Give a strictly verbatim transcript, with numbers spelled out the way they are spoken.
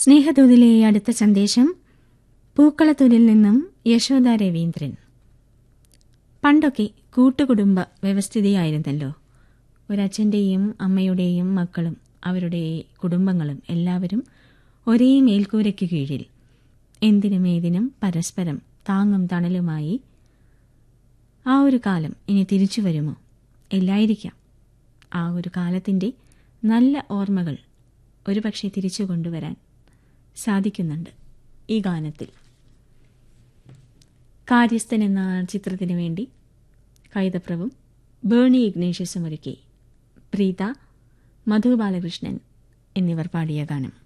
സ്നേഹദൂതിലെ അടുത്ത സന്ദേശം പൂക്കളത്തൂരിൽ നിന്നും യശോദ രവീന്ദ്രൻ. പണ്ടൊക്കെ കൂട്ടുകുടുംബ വ്യവസ്ഥിതിയായിരുന്നല്ലോ. ഒരച്ഛൻ്റെയും അമ്മയുടെയും മക്കളും അവരുടെ കുടുംബങ്ങളും എല്ലാവരും ഒരേ മേൽക്കൂരയ്ക്ക് കീഴിൽ എന്തിനും ഏതിനും പരസ്പരം താങ്ങും തണലുമായി. ആ ഒരു കാലം ഇനി തിരിച്ചു വരുമോ? ഇല്ലായിരിക്കാം. ആ ഒരു കാലത്തിൻ്റെ നല്ല ഓർമ്മകൾ ഒരുപക്ഷെ തിരിച്ചു കൊണ്ടുവരാൻ സാധിക്കുന്നുണ്ട് ഈ ഗാനത്തിൽ. കാര്യസ്ഥൻ എന്ന ചിത്രത്തിനു വേണ്ടി കൈതപ്രവും ബേണി ഇഗ്നേഷ്യസും ഒരുക്കി പ്രീത, മധു ബാലകൃഷ്ണൻ എന്നിവർ പാടിയ ഗാനം.